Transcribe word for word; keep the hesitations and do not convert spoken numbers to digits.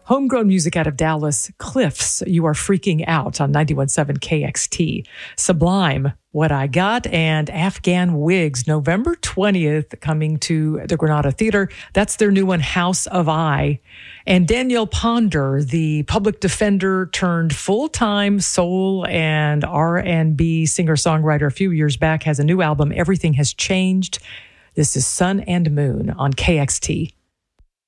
Homegrown music out of Dallas, Cliffs, You Are Freaking Out on ninety-one point seven K X T. Sublime, What I Got, and Afghan Wigs, November twentieth, coming to the Granada Theater. That's their new one, House of I. And Danielle Ponder, the public defender turned full-time soul and R and B singer-songwriter a few years back, has a new album, Everything Has Changed. This is Sun and Moon on K X T.